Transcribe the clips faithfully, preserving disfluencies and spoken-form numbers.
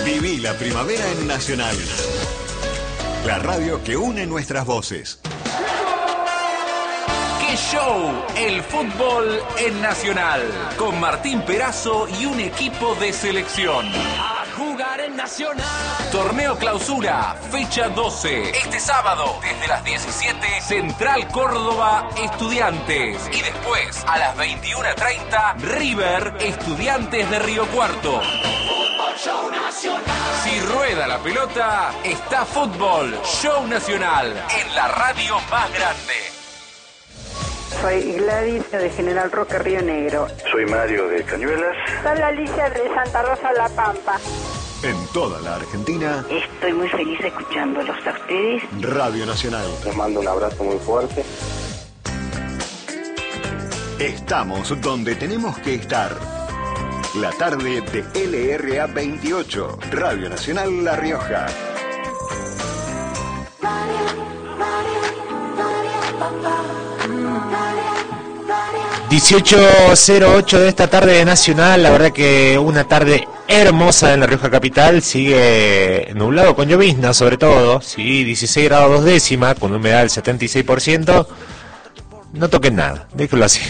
Viví la primavera en Nacional. La radio que une nuestras voces. ¡Qué show! El fútbol en Nacional. Con Martín Perazo y un equipo de selección. A jugar en Nacional. Torneo Clausura, fecha doce. Este sábado, desde las diecisiete, Central Córdoba, Estudiantes. Y después, a las veintiuna treinta, River, Estudiantes de Río Cuarto. Fútbol Show Nacional. Si rueda la pelota, está Fútbol Show Nacional en la radio más grande. Soy Gladys de General Roque, Río Negro. Soy Mario de Cañuelas. Soy Alicia de Santa Rosa, La Pampa. En toda la Argentina, Estoy muy feliz escuchándolos a ustedes. Radio Nacional. Les mando un abrazo muy fuerte. Estamos donde tenemos que estar. La tarde de L R A veintiocho, Radio Nacional La Rioja. dieciocho cero ocho de esta tarde de Nacional, la verdad que una tarde hermosa en La Rioja capital, sigue nublado con llovizna sobre todo, sí, dieciséis grados dos décimas, con humedad del setenta y seis por ciento, no toquen nada, déjenlo así.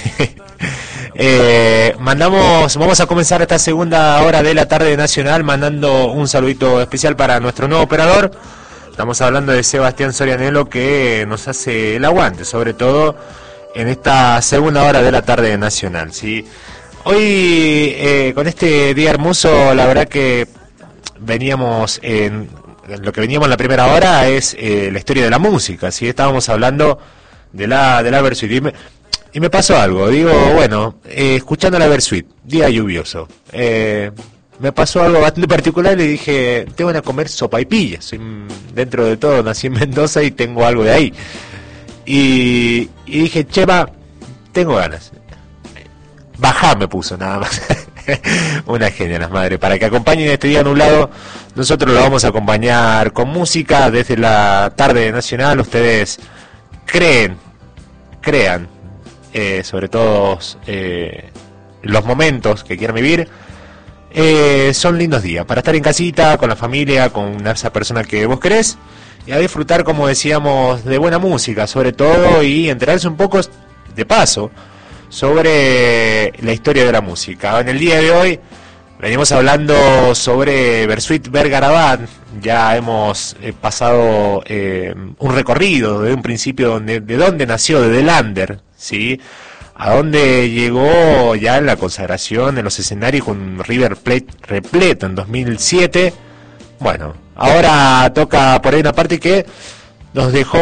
eh, mandamos, vamos a comenzar esta segunda hora de la tarde de Nacional mandando un saludito especial para nuestro nuevo operador. Estamos hablando de Sebastián Sorianelo, que nos hace el aguante, sobre todo en esta segunda hora de la tarde nacional, ¿sí? Hoy, eh, con este día hermoso, la verdad que veníamos en, en lo que veníamos en la primera hora es eh, la historia de la música, ¿sí? Estábamos hablando de la de la Versuit y me, y me pasó algo, digo, bueno, eh, escuchando la Versuit, día lluvioso, eh, me pasó algo bastante particular y dije, tengo que comer sopaipilla, soy, dentro de todo nací en Mendoza y tengo algo de ahí. Y, y dije, Chema, tengo ganas. Bajá me puso nada más. Una genia las madres. Para que acompañen este día nublado, nosotros lo vamos a acompañar con música desde la tarde nacional. Ustedes creen, crean, eh, sobre todo eh, los momentos que quieran vivir. Eh, son lindos días para estar en casita, con la familia, con esa persona que vos querés. Y a disfrutar, como decíamos, de buena música, sobre todo, y enterarse un poco, de paso, sobre la historia de la música. En el día de hoy venimos hablando sobre Versuit Vergarabat. Ya hemos eh, pasado eh, un recorrido de un principio donde, de dónde nació, de Delander, ¿sí? A dónde llegó ya en la consagración en los escenarios con River Plate repleto en dos mil siete. Bueno, ahora toca por ahí una parte que nos dejó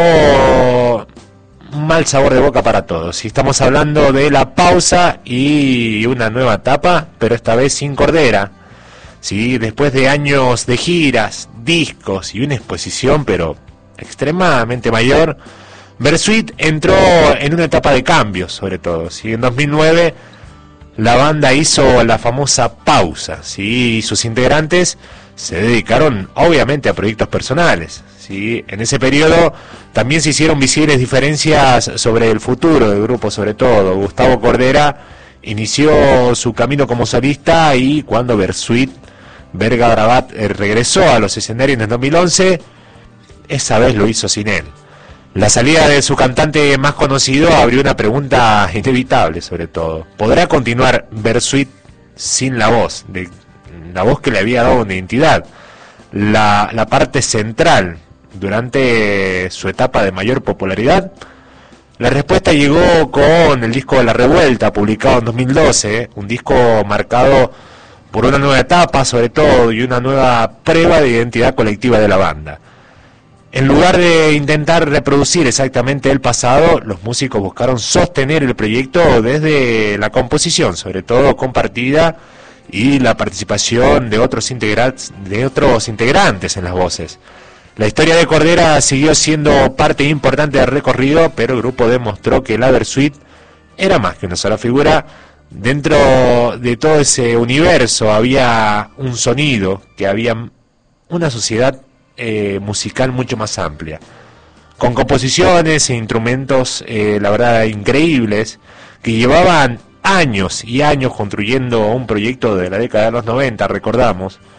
un mal sabor de boca para todos. Y estamos hablando de la pausa y una nueva etapa, pero esta vez sin Cordera. Sí, después de años de giras, discos y una exposición, pero extremadamente mayor, Versuit entró en una etapa de cambios, sobre todo. ¿Sí? En dos mil nueve la banda hizo la famosa pausa, ¿sí? Y sus integrantes se dedicaron obviamente a proyectos personales, ¿sí? En ese periodo también se hicieron visibles diferencias sobre el futuro del grupo, sobre todo. Gustavo Cordera inició su camino como solista y cuando Versuit Vergarabat eh, regresó a los escenarios en el dos mil once, esa vez lo hizo sin él. La salida de su cantante más conocido abrió una pregunta inevitable, sobre todo. ¿Podrá continuar Versuit sin la voz? De, la voz que le había dado una identidad, la, la parte central durante su etapa de mayor popularidad. La respuesta llegó con el disco de La Revuelta, publicado en dos mil doce, un disco marcado por una nueva etapa sobre todo y una nueva prueba de identidad colectiva de la banda. En lugar de intentar reproducir exactamente el pasado, los músicos buscaron sostener el proyecto desde la composición, sobre todo compartida, y la participación de otros integrantes, de otros integrantes en las voces. La historia de Cordera siguió siendo parte importante del recorrido, pero el grupo demostró que la Versuit era más que una sola figura. Dentro de todo ese universo había un sonido, que había una sociedad eh, musical mucho más amplia, con composiciones e instrumentos, eh, la verdad, increíbles, que llevaban años y años construyendo un proyecto de la década de los noventa, recordamos.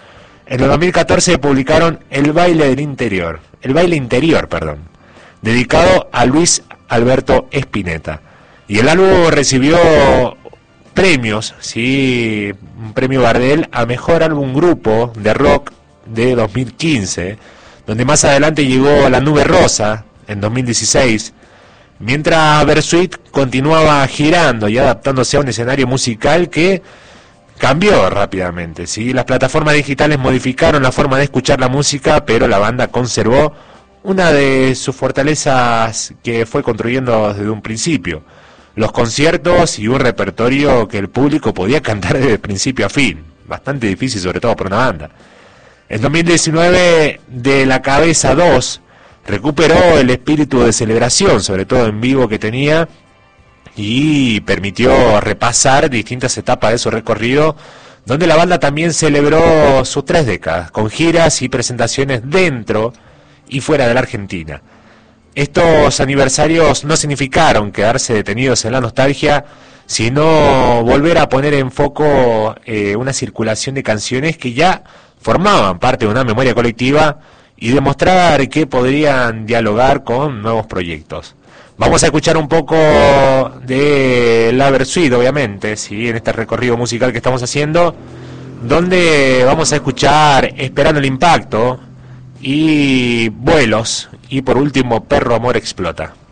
En el dos mil catorce publicaron El baile del interior, El baile interior, perdón, dedicado a Luis Alberto Spinetta. Y el álbum recibió premios, sí, un premio Gardel a mejor álbum grupo de rock de dos mil quince, donde más adelante llegó La Nube Rosa en dos mil dieciséis, mientras Bersuit continuaba girando y adaptándose a un escenario musical que cambió rápidamente, ¿sí? Las plataformas digitales modificaron la forma de escuchar la música, pero la banda conservó una de sus fortalezas que fue construyendo desde un principio: los conciertos y un repertorio que el público podía cantar desde principio a fin, bastante difícil sobre todo para una banda. En dos mil diecinueve, De la Cabeza dos recuperó el espíritu de celebración, sobre todo en vivo, que tenía, y permitió repasar distintas etapas de su recorrido, donde la banda también celebró sus tres décadas, con giras y presentaciones dentro y fuera de la Argentina. Estos aniversarios no significaron quedarse detenidos en la nostalgia, sino volver a poner en foco eh, una circulación de canciones que ya formaban parte de una memoria colectiva y demostrar que podrían dialogar con nuevos proyectos. Vamos a escuchar un poco de La Bersuit, obviamente, ¿sí? En este recorrido musical que estamos haciendo, donde vamos a escuchar Esperando el Impacto y Vuelos, y por último Perro Amor Explota.